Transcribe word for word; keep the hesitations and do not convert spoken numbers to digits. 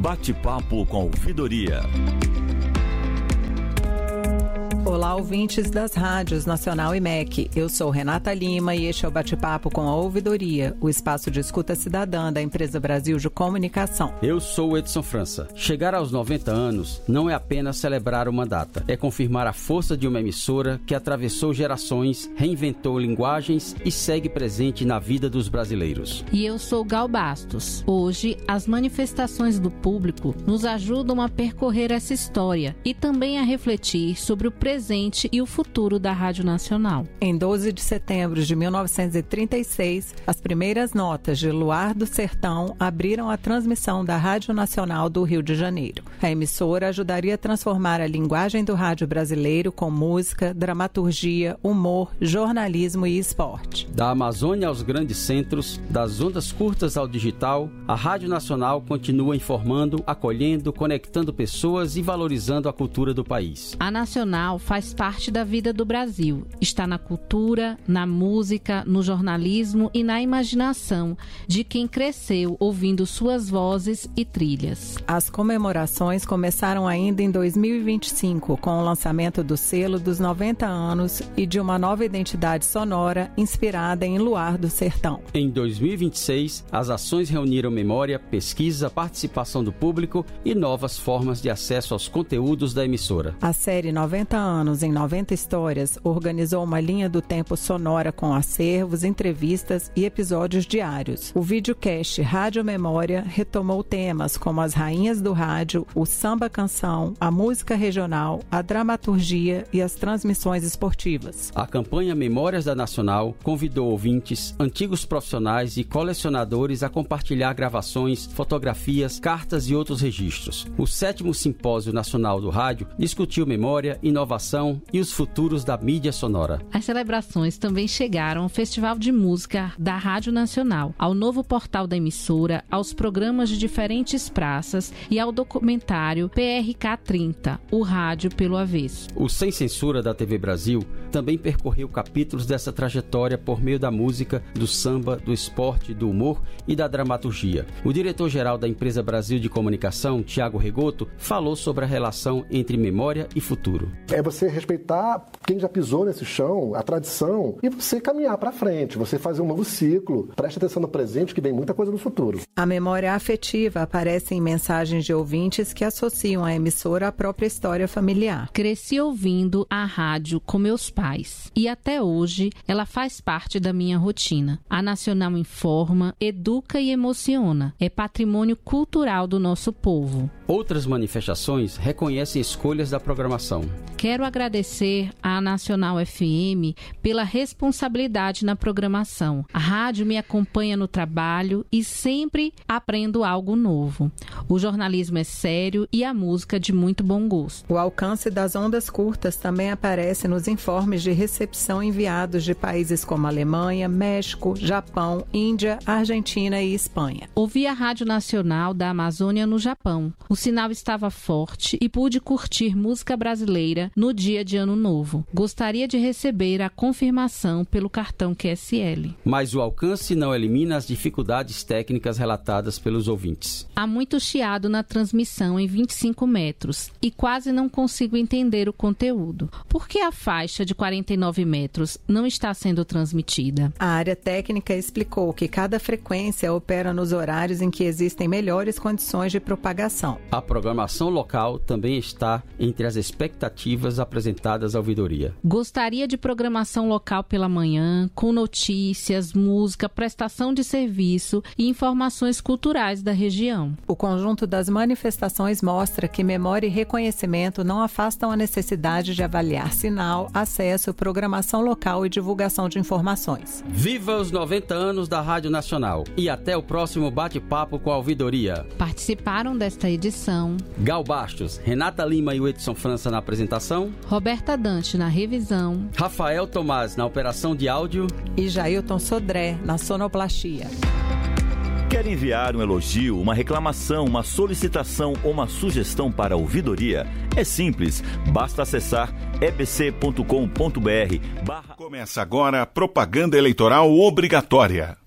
Bate-papo com a Ouvidoria. Olá, ouvintes das rádios Nacional e M E C. Eu sou Renata Lima e este é o Bate-Papo com a Ouvidoria, o espaço de escuta cidadã da Empresa Brasil de Comunicação. Eu sou Edson França. Chegar aos noventa anos não é apenas celebrar uma data, é confirmar a força de uma emissora que atravessou gerações, reinventou linguagens e segue presente na vida dos brasileiros. E eu sou Gal Bastos. Hoje, as manifestações do público nos ajudam a percorrer essa história e também a refletir sobre o presente presente e o futuro da Rádio Nacional. Em doze de setembro de mil novecentos e trinta e seis, as primeiras notas de Luar do Sertão abriram a transmissão da Rádio Nacional do Rio de Janeiro. A emissora ajudaria a transformar a linguagem do rádio brasileiro com música, dramaturgia, humor, jornalismo e esporte. Da Amazônia aos grandes centros, das ondas curtas ao digital, a Rádio Nacional continua informando, acolhendo, conectando pessoas e valorizando a cultura do país. A Nacional faz parte da vida do Brasil. Está na cultura, na música, no jornalismo e na imaginação de quem cresceu ouvindo suas vozes e trilhas. As comemorações começaram ainda em dois mil e vinte e cinco, com o lançamento do selo dos noventa anos e de uma nova identidade sonora inspirada em Luar do Sertão. Em dois mil e vinte e seis, as ações reuniram memória, pesquisa, participação do público e novas formas de acesso aos conteúdos da emissora. A série noventa anos em noventa histórias organizou uma linha do tempo sonora com acervos, entrevistas e episódios diários. O videocast Rádio Memória retomou temas como as rainhas do rádio, o samba canção, a música regional, a dramaturgia e as transmissões esportivas. A campanha Memórias da Nacional convidou ouvintes, antigos profissionais e colecionadores a compartilhar gravações, fotografias, cartas e outros registros. O sétimo Simpósio Nacional do Rádio discutiu memória, inovação e os futuros da mídia sonora. As celebrações também chegaram ao Festival de Música da Rádio Nacional, ao novo portal da emissora, aos programas de diferentes praças e ao documentário P R K trinta, o rádio pelo avesso. O Sem Censura da T V Brasil também percorreu capítulos dessa trajetória por meio da música, do samba, do esporte, do humor e da dramaturgia. O diretor-geral da Empresa Brasil de Comunicação, Tiago Regoto, falou sobre a relação entre memória e futuro. É você respeitar quem já pisou nesse chão, a tradição, e você caminhar para frente, você fazer um novo ciclo. Preste atenção no presente, que vem muita coisa no futuro. A memória afetiva aparece em mensagens de ouvintes que associam a emissora à própria história familiar. Cresci ouvindo a rádio com meus pais e até hoje ela faz parte da minha rotina. A Nacional informa, educa e emociona. É patrimônio cultural do nosso povo. Outras manifestações reconhecem escolhas da programação. Quero agradecer à Nacional F M pela responsabilidade na programação. A rádio me acompanha no trabalho e sempre aprendo algo novo. O jornalismo é sério e a música de muito bom gosto. O alcance das ondas curtas também aparece nos informes de recepção enviados de países como Alemanha, México, Japão, Índia, Argentina e Espanha. Ouvi a Rádio Nacional da Amazônia no Japão. O sinal estava forte e pude curtir música brasileira no dia de Ano Novo. Gostaria de receber a confirmação pelo cartão Q S L. Mas o alcance não elimina as dificuldades técnicas relatadas pelos ouvintes. Há muito chiado na transmissão em vinte e cinco metros e quase não consigo entender o conteúdo. Por que a faixa de quarenta e nove metros não está sendo transmitida? A área técnica explicou que cada frequência opera nos horários em que existem melhores condições de propagação. A programação local também está entre as expectativas apresentadas à ouvidoria. Gostaria de programação local pela manhã, com notícias, música, prestação de serviço e informações culturais da região. O conjunto das manifestações mostra que memória e reconhecimento não afastam a necessidade de avaliar sinal, acesso, programação local e divulgação de informações. Viva os noventa anos da Rádio Nacional e até o próximo bate-papo com a ouvidoria. Participaram desta edição Gal Bastos, Renata Lima e o Edson França na apresentação, Roberta Dante na revisão, Rafael Tomás na operação de áudio e Jailton Sodré na sonoplastia. Quer enviar um elogio, uma reclamação, uma solicitação ou uma sugestão para a ouvidoria? É simples, basta acessar e b c ponto com ponto b r barra... Começa agora a propaganda eleitoral obrigatória.